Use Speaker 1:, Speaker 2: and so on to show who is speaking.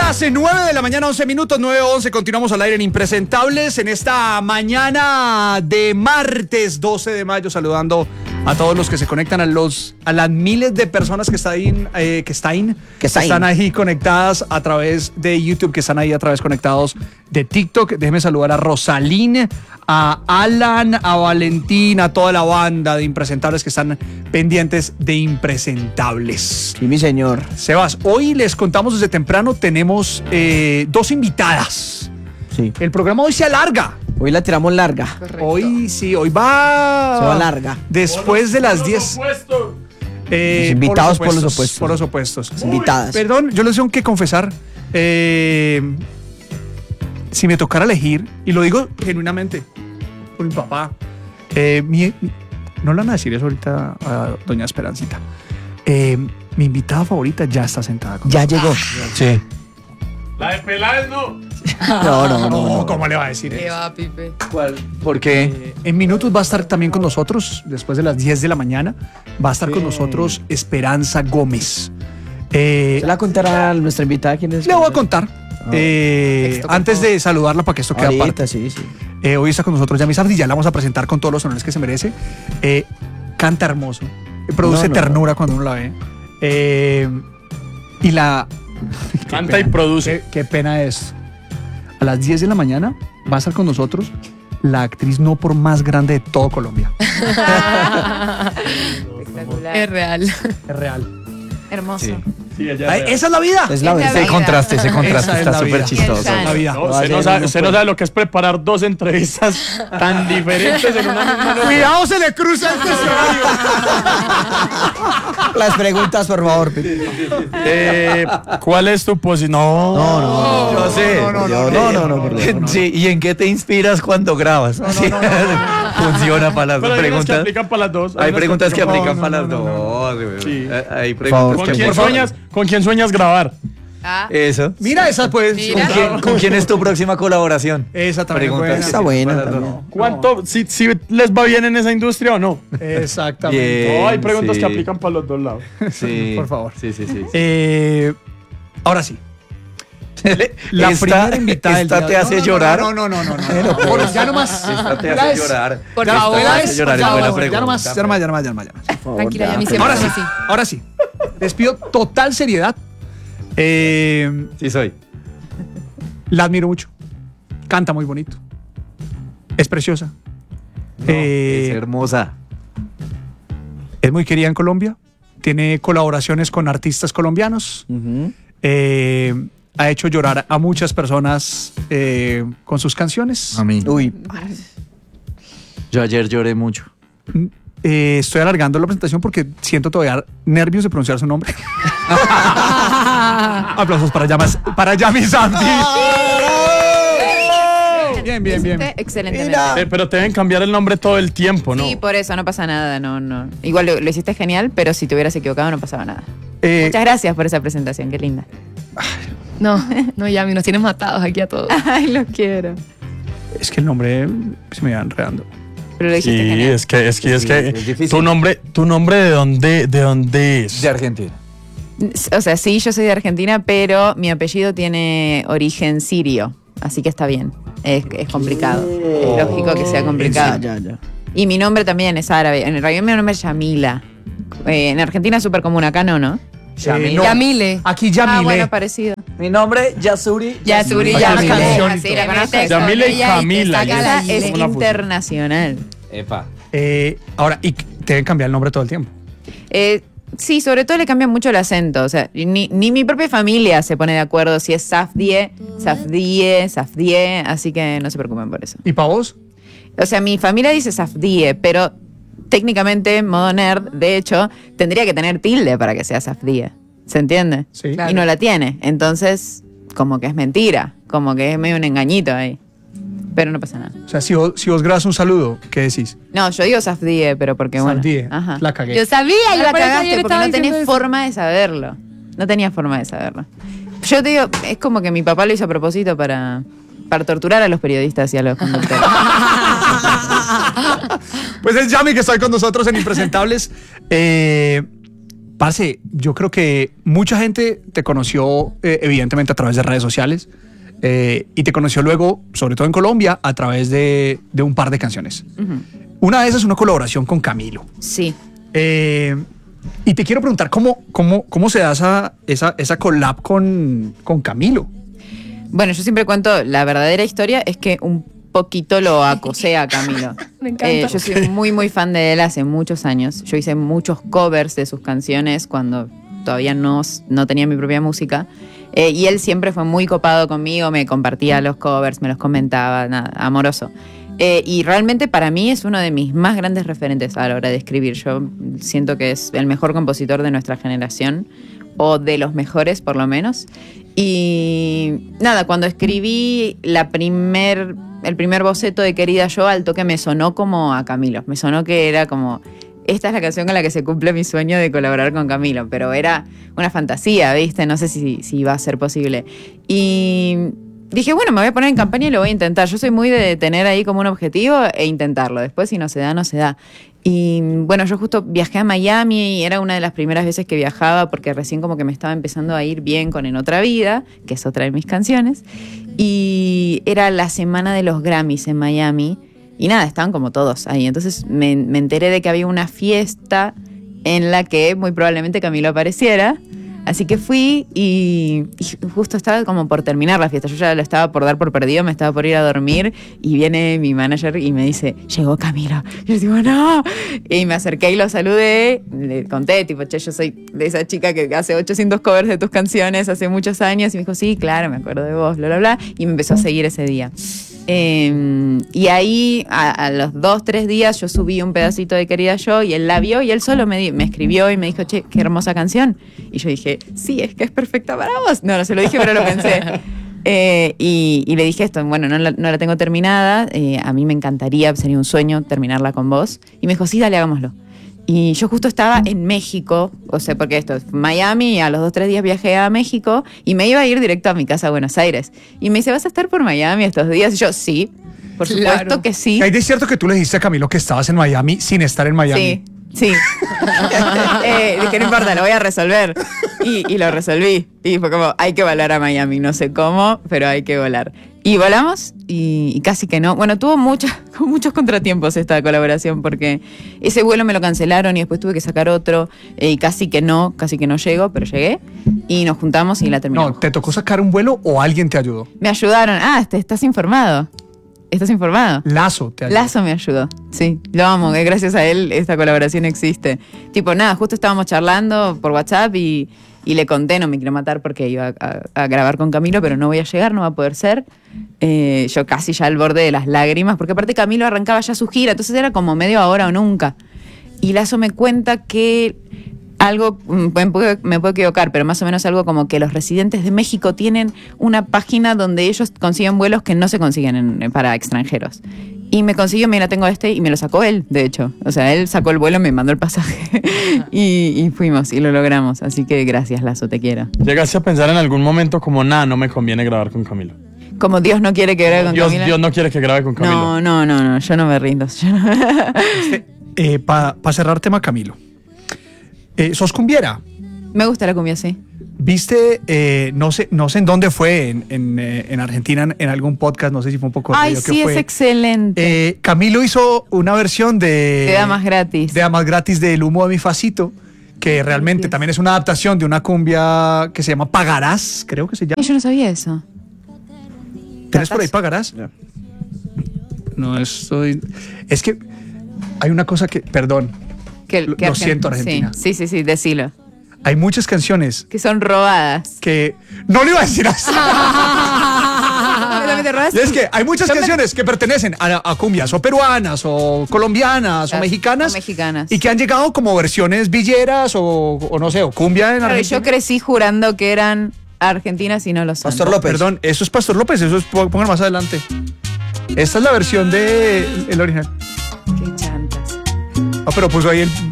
Speaker 1: las 9 de la mañana, 11 minutos, 9:11. Continuamos al aire en Impresentables en esta mañana de martes 12 de mayo, saludando a todos los que se conectan, a las miles de personas que están ahí conectadas a través de YouTube, que están ahí a través conectados de TikTok. Déjeme saludar a Rosalín, a Alan, a Valentín, a toda la banda de Impresentables que están pendientes de Impresentables.
Speaker 2: Sí, mi señor.
Speaker 1: Sebas, hoy les contamos desde temprano, tenemos 2 invitadas.
Speaker 2: Sí.
Speaker 1: El programa hoy se alarga.
Speaker 2: Hoy la tiramos larga.
Speaker 3: Correcto.
Speaker 1: Hoy va...
Speaker 2: Se va larga.
Speaker 1: Después de las 10.
Speaker 2: Los invitados por los opuestos.
Speaker 1: Por los opuestos.
Speaker 2: Invitadas.
Speaker 1: Perdón, yo les tengo que confesar. Si me tocara elegir, y lo digo genuinamente, por mi papá, no le van a decir eso ahorita a doña Esperancita. Mi invitada favorita ya está sentada.
Speaker 2: Ya llegó.
Speaker 1: Sí.
Speaker 4: La de Peláez no.
Speaker 2: No.
Speaker 1: ¿Cómo le va a decir
Speaker 3: ¿Qué
Speaker 1: eso?
Speaker 3: va, Pipe?
Speaker 2: ¿Cuál? ¿Por qué?
Speaker 1: En minutos va a estar también con nosotros, después de las 10 de la mañana, va a estar con nosotros Esperanza Gómez.
Speaker 2: ¿Se la contará a nuestra invitada quién es?
Speaker 1: Le voy a contar. Antes de saludarla para que esto quede
Speaker 2: Ahorita,
Speaker 1: aparte.
Speaker 2: sí.
Speaker 1: Hoy está con nosotros Yami Sardi, ya la vamos a presentar con todos los honores que se merece. Canta hermoso, produce ternura cuando uno la ve. Y la...
Speaker 4: Canta y produce.
Speaker 1: Qué pena es. A las 10 de la mañana va a estar con nosotros la actriz no por más grande de todo Colombia.
Speaker 3: Espectacular. Es real.
Speaker 1: Es real.
Speaker 3: Hermoso.
Speaker 4: Sí, ella
Speaker 1: Esa es la vida.
Speaker 2: Es la verdad.
Speaker 3: Ese contraste,
Speaker 1: Esa es
Speaker 2: está
Speaker 1: la
Speaker 2: súper
Speaker 1: vida.
Speaker 2: chistoso.
Speaker 3: Esa
Speaker 1: La vida.
Speaker 4: No, usted no sabe lo que es preparar 2 entrevistas tan diferentes en una misma noche.
Speaker 1: Cuidado, se le cruza el cuestionario.
Speaker 2: Las preguntas, por favor.
Speaker 4: ¿Cuál es tu posición? No.
Speaker 5: Yo sé.
Speaker 2: No.
Speaker 5: Sí, ¿y en qué te inspiras cuando grabas? Funciona para las
Speaker 4: Pero hay unas que
Speaker 5: preguntas.
Speaker 4: aplican para las dos.
Speaker 5: Hay preguntas que aplican
Speaker 1: no,
Speaker 5: para las
Speaker 1: no,
Speaker 5: dos. güey.
Speaker 4: Sí.
Speaker 5: Hay preguntas
Speaker 4: ¿Con quién sueñas grabar?
Speaker 5: Eso.
Speaker 1: Mira esa, pues.
Speaker 3: Mira.
Speaker 5: ¿Con quién es tu próxima colaboración?
Speaker 1: Esa también
Speaker 5: Preguntas
Speaker 1: buena.
Speaker 5: que
Speaker 2: Está buena
Speaker 5: para las dos.
Speaker 2: también.
Speaker 4: ¿Cuánto? Si les va bien en esa industria o no.
Speaker 1: Exactamente.
Speaker 5: Bien.
Speaker 4: No, hay preguntas
Speaker 5: sí.
Speaker 4: que aplican para los dos lados.
Speaker 5: Sí.
Speaker 1: Por favor.
Speaker 5: Sí.
Speaker 1: Ahora sí. La primera invitada del
Speaker 5: Esta
Speaker 1: día-
Speaker 5: te hace llorar.
Speaker 1: No. Bueno, ya nomás.
Speaker 5: Esta te hace llorar.
Speaker 3: Por
Speaker 5: Esta
Speaker 3: favor.
Speaker 5: te hace llorar. Es buena
Speaker 1: Ya
Speaker 5: pregunta.
Speaker 1: nomás.
Speaker 3: Tranquila, ya me hice
Speaker 1: Ahora
Speaker 3: más
Speaker 1: sí.
Speaker 3: así.
Speaker 1: Ahora sí. Les pido total seriedad.
Speaker 5: Sí soy.
Speaker 1: La admiro mucho. Canta muy bonito. Es preciosa.
Speaker 5: Es hermosa.
Speaker 1: Es muy querida en Colombia. Tiene colaboraciones con artistas colombianos. Ha hecho llorar a muchas personas con sus canciones.
Speaker 5: A mí.
Speaker 2: Uy,
Speaker 5: Yo ayer lloré mucho.
Speaker 1: Estoy alargando la presentación porque siento todavía nervios de pronunciar su nombre. Aplausos para Yami Santi. Bien.
Speaker 3: Hiciste excelentemente.
Speaker 4: Pero te deben cambiar el nombre todo el tiempo, ¿no?
Speaker 3: Sí, por eso no pasa nada, no. Igual lo hiciste genial, pero si te hubieras equivocado no pasaba nada. Muchas gracias por esa presentación, qué linda.
Speaker 6: No, Yami, nos tienes matados aquí a todos.
Speaker 3: Ay, los quiero.
Speaker 1: Es que el nombre se me va enredando.
Speaker 3: Pero lo dijiste
Speaker 4: Sí,
Speaker 3: genial.
Speaker 4: es que
Speaker 5: es difícil.
Speaker 4: tu nombre de dónde es.
Speaker 5: De Argentina.
Speaker 3: O sea, sí, yo soy de Argentina, pero mi apellido tiene origen sirio, así que está bien. Es complicado. Es lógico que sea complicado.
Speaker 2: ya.
Speaker 3: Y mi nombre también es árabe. En realidad mi nombre es Yamila. En Argentina es súper común, acá no.
Speaker 1: No.
Speaker 6: Yamile.
Speaker 1: Aquí Yamile.
Speaker 3: Ah, bueno, parecido.
Speaker 5: Mi nombre, Yasuri.
Speaker 3: Yasuri,
Speaker 1: Hay una
Speaker 3: Yamile.
Speaker 1: canción y
Speaker 3: Así
Speaker 1: todo.
Speaker 3: la conoces.
Speaker 4: Yamile y
Speaker 3: Ella
Speaker 4: Camila.
Speaker 3: Esa
Speaker 4: y
Speaker 3: es
Speaker 4: como la fusión.
Speaker 3: internacional.
Speaker 5: Epa.
Speaker 1: Ahora, y te deben cambiar el nombre todo el tiempo.
Speaker 3: Sí, sobre todo le cambian mucho el acento. O sea, ni mi propia familia se pone de acuerdo si es Safdie, Safdie, así que no se preocupen por eso.
Speaker 1: ¿Y para vos?
Speaker 3: O sea, mi familia dice Safdie, pero técnicamente, modo nerd, de hecho, tendría que tener tilde para que sea Safdie. ¿Se entiende?
Speaker 1: Sí.
Speaker 3: Y no la tiene. Entonces, como que es mentira, como que es medio un engañito ahí. Pero no pasa nada.
Speaker 1: O sea, si vos grabas un saludo, ¿qué decís?
Speaker 3: No, yo digo Safdie, pero porque bueno.
Speaker 1: Safdie.
Speaker 3: Ajá.
Speaker 1: La cagué.
Speaker 6: Yo sabía,
Speaker 3: No la
Speaker 6: por eso
Speaker 3: cagaste
Speaker 6: ayer
Speaker 3: porque
Speaker 6: estaba
Speaker 3: no tenés
Speaker 6: diciendo eso.
Speaker 3: forma de saberlo. No tenías forma de saberlo. Yo te digo, es como que mi papá lo hizo a propósito para torturar a los periodistas y a los conductores.
Speaker 1: Pues es Yami que está con nosotros en Impresentables. Parce, yo creo que mucha gente te conoció evidentemente a través de redes sociales y te conoció luego, sobre todo en Colombia, a través de un par de canciones. Una de esas es una colaboración con Camilo.
Speaker 3: Sí.
Speaker 1: Y te quiero preguntar cómo se da esa collab con Camilo.
Speaker 3: Bueno, yo siempre cuento, la verdadera historia es que un poquito lo acosé a Camilo.
Speaker 6: Me encanta.
Speaker 3: Yo soy muy, muy fan de él hace muchos años. Yo hice muchos covers de sus canciones cuando todavía no tenía mi propia música. Y él siempre fue muy copado conmigo, me compartía los covers, me los comentaba, nada, amoroso. Y realmente para mí es uno de mis más grandes referentes a la hora de escribir. Yo siento que es el mejor compositor de nuestra generación, o de los mejores por lo menos. Y nada, cuando escribí el primer boceto de Querida Yo, al toque me sonó como a Camilo. Me sonó que era como, esta es la canción con la que se cumple mi sueño de colaborar con Camilo. Pero era una fantasía, ¿viste? No sé si iba a ser posible. Y dije, bueno, me voy a poner en campaña y lo voy a intentar. Yo soy muy de tener ahí como un objetivo e intentarlo. Después, si no se da, no se da. Y bueno, yo justo viajé a Miami y era una de las primeras veces que viajaba porque recién como que me estaba empezando a ir bien con En Otra Vida, que es otra de mis canciones. Y era la semana de los Grammys en Miami. Y nada, estaban como todos ahí. Entonces me enteré de que había una fiesta en la que muy probablemente Camilo apareciera. Así que fui y justo estaba como por terminar la fiesta. Yo ya lo estaba por dar por perdido, me estaba por ir a dormir y viene mi manager y me dice, llegó Camilo. Y yo digo, no. Y me acerqué y lo saludé, le conté, tipo, che, yo soy de esa chica que hace 800 covers de tus canciones hace muchos años. Y me dijo, sí, claro, me acuerdo de vos, bla, bla, bla. Y me empezó a seguir ese día. Y ahí a los 2-3 días yo subí un pedacito de Querida Yo y él la vio y él solo me escribió y me dijo, che, qué hermosa canción. Y yo dije, sí, es que es perfecta para vos. No se lo dije, pero lo pensé. Y le dije esto, bueno, no la tengo terminada, a mí me encantaría, sería un sueño terminarla con vos. Y me dijo, sí, dale, hagámoslo. Y yo justo estaba en México, o sea, porque esto es Miami, y a los 2-3 días viajé a México y me iba a ir directo a mi casa a Buenos Aires. Y me dice, ¿vas a estar por Miami estos días? Y yo, sí, por supuesto que sí.
Speaker 1: ¿Hay de cierto que tú le dijiste a Camilo que estabas en Miami sin estar en Miami?
Speaker 3: Sí. Dije, no importa, lo voy a resolver. Y lo resolví. Y fue como, hay que volar a Miami. No sé cómo, pero hay que volar. Y volamos y casi que no. Bueno, tuvo muchos contratiempos esta colaboración porque ese vuelo me lo cancelaron y después tuve que sacar otro y casi que no llego, pero llegué y nos juntamos y la terminamos.
Speaker 1: No, ¿te tocó sacar un vuelo o alguien te ayudó?
Speaker 3: Me ayudaron. ¿Estás informado? ¿Estás informado?
Speaker 1: Lazo te ayudó.
Speaker 3: Lazo me ayudó, sí, lo amo, que gracias a él esta colaboración existe. Tipo, nada, justo estábamos charlando por WhatsApp y le conté, no me quiero matar porque iba a grabar con Camilo, pero no voy a llegar, no va a poder ser. Yo casi ya al borde de las lágrimas, porque aparte Camilo arrancaba ya su gira, entonces era como medio ahora o nunca. Y Lazo me cuenta que algo, me puedo equivocar, pero más o menos algo como que los residentes de México tienen una página donde ellos consiguen vuelos que no se consiguen para extranjeros. Y me consiguió, mira, tengo y me lo sacó él, de hecho. O sea, él sacó el vuelo, me mandó el pasaje y fuimos y lo logramos. Así que gracias, Lazo, te quiero.
Speaker 4: ¿Llegaste a pensar en algún momento como, no me conviene grabar con Camilo?
Speaker 3: Como Dios no quiere que grabe con Camilo.
Speaker 4: Dios no quiere que grabe con Camilo.
Speaker 3: No, yo no me rindo.
Speaker 1: Para cerrar tema Camilo. ¿Sos cumbiera?
Speaker 3: Me gusta la cumbia, sí.
Speaker 1: ¿Viste? No sé en dónde fue, en Argentina, en algún podcast, no sé si fue un poco...
Speaker 3: Ay, sí, es excelente.
Speaker 1: Camilo hizo una versión de
Speaker 3: Damas Gratis.
Speaker 1: De Damas Gratis del Humo de mi Facito, que realmente también es una adaptación de una cumbia que se llama Pagarás, creo que se llama.
Speaker 3: Yo no sabía eso.
Speaker 1: ¿Tenés por ahí Pagarás?
Speaker 2: Yeah.
Speaker 1: No estoy... Es que hay una cosa que... Perdón. Lo siento, Argentina.
Speaker 3: Sí, decilo.
Speaker 1: Hay muchas canciones
Speaker 3: que son robadas.
Speaker 1: Que no le iba a decir así. Y es que hay muchas canciones que pertenecen a cumbias o peruanas o colombianas o mexicanas. Y que han llegado como versiones villeras o no sé, o cumbia en Argentina.
Speaker 3: Yo crecí jurando que eran argentinas y no lo son.
Speaker 2: Pastor López.
Speaker 1: Perdón, eso es Pastor López, eso es, pongan más adelante. Esta es la versión de el original.
Speaker 3: Qué chantas.
Speaker 1: Pero puso ahí el